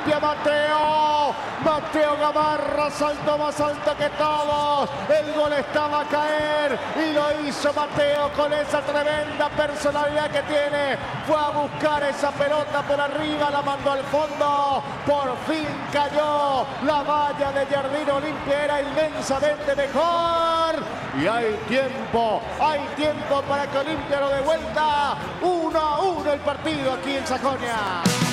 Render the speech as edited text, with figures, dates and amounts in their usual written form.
Olimpia. Mateo Gamarra saltó más alto que todos. El gol estaba a caer y lo hizo Mateo con esa tremenda personalidad que tiene. Fue a buscar esa pelota por arriba, la mandó al fondo. Por fin cayó. La valla de Jardín Olimpia era inmensamente mejor. Y hay tiempo para que Olimpia lo dé vuelta. 1-1 el partido aquí en Sajonia.